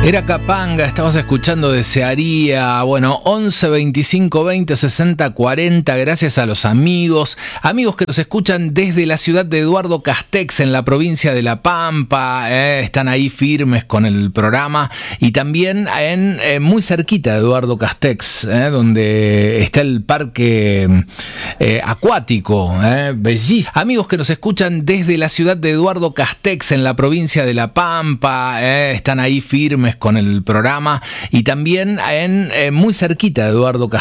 Era Capanga, estabas escuchando Desearía. Bueno, 11 25 20 60 40. Gracias a los amigos que nos escuchan desde la ciudad de Eduardo Castex, en la provincia de La Pampa. Están ahí firmes con el programa. Y también muy cerquita de Eduardo Castex, donde está el parque acuático. Bellísimo. Amigos que nos escuchan desde la ciudad de Eduardo Castex, en la provincia de La Pampa. Están ahí firmes con el programa. Y también muy cerquita de Eduardo Castex,